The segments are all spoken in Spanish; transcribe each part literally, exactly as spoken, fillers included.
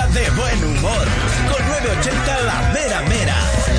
de buen humor. Con nueve ochenta La Mera Mera.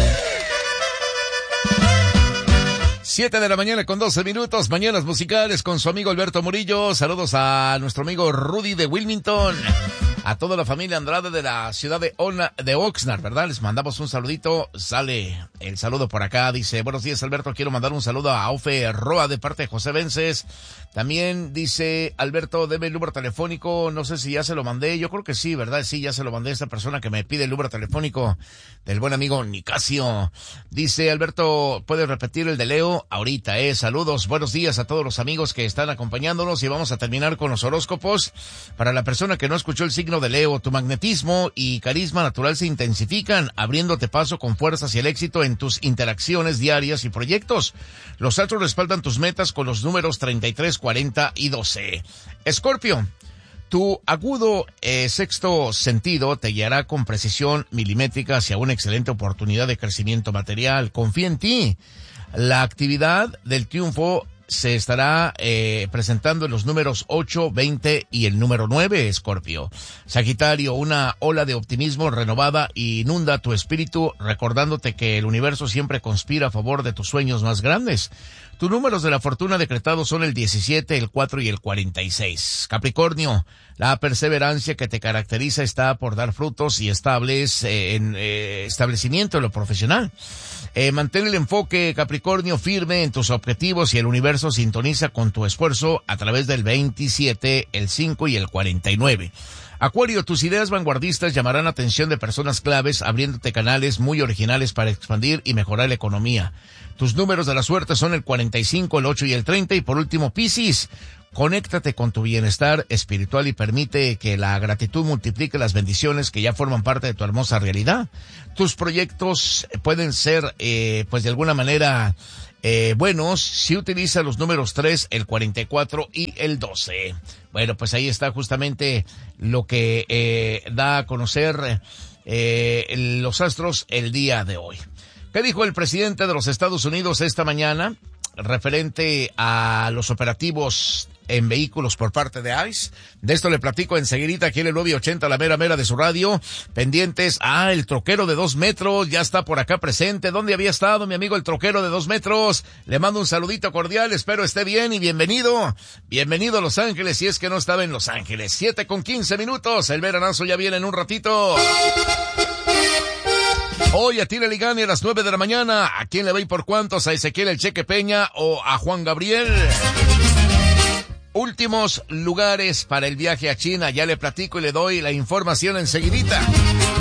Siete de la mañana con doce minutos, mañanas musicales con su amigo Alberto Murillo. Saludos a nuestro amigo Rudy de Wilmington, a toda la familia Andrade de la ciudad de, Ona, de Oxnard, ¿verdad? Les mandamos un saludito, sale el saludo por acá, dice, buenos días Alberto, quiero mandar un saludo a Ofe Roa de parte de José Vences. También dice Alberto, deme el número telefónico, no sé si ya se lo mandé, yo creo que sí, ¿verdad? Sí, ya se lo mandé a esta persona que me pide el número telefónico del buen amigo Nicasio. Dice Alberto, ¿puedes repetir el de Leo? Ahorita, eh, saludos, buenos días a todos los amigos que están acompañándonos y vamos a terminar con los horóscopos. Para la persona que no escuchó el signo de Leo, tu magnetismo y carisma natural se intensifican, abriéndote paso con fuerza hacia el éxito en tus interacciones diarias y proyectos. Los astros respaldan tus metas con los números treinta y tres, cuarenta y doce. Escorpio, tu agudo eh, sexto sentido te guiará con precisión milimétrica hacia una excelente oportunidad de crecimiento material. Confía en ti. La actividad del triunfo se estará eh, presentando en los números ocho, veinte y el número nueve, Escorpio. Sagitario, una ola de optimismo renovada inunda tu espíritu, recordándote que el universo siempre conspira a favor de tus sueños más grandes. Tus números de la fortuna decretados son el diecisiete, el cuatro y el cuarenta y seis. Capricornio, la perseverancia que te caracteriza está por dar frutos y estables eh, en eh, establecimiento en lo profesional. Eh, mantén el enfoque, Capricornio, firme en tus objetivos y el universo sintoniza con tu esfuerzo a través del veintisiete, el cinco y el cuarenta y nueve. Acuario, tus ideas vanguardistas llamarán la atención de personas claves, abriéndote canales muy originales para expandir y mejorar la economía. Tus números de la suerte son el cuarenta y cinco, el ocho y el treinta. Y por último, Piscis, conéctate con tu bienestar espiritual y permite que la gratitud multiplique las bendiciones que ya forman parte de tu hermosa realidad. Tus proyectos pueden ser, eh, pues de alguna manera, eh, buenos si utiliza los números tres, el cuarenta y cuatro y el doce. Bueno, pues ahí está justamente lo que eh, da a conocer eh, los astros el día de hoy. ¿Qué dijo el presidente de los Estados Unidos esta mañana referente a los operativos en vehículos por parte de ICE? De esto le platico enseguidita aquí en el nueve ochenta, la mera mera de su radio. Pendientes, ah, el troquero de dos metros ya está por acá presente. ¿Dónde había estado mi amigo el troquero de dos metros? Le mando un saludito cordial, espero esté bien y bienvenido. Bienvenido a Los Ángeles, si es que no estaba en Los Ángeles. Siete con quince minutos, el veranazo ya viene en un ratito. Hoy a Tira Ligani a las nueve de la mañana. ¿A quién le va y por cuántos? ¿A Ezequiel el Cheque Peña o a Juan Gabriel? Últimos lugares para el viaje a China. Ya le platico y le doy la información enseguidita.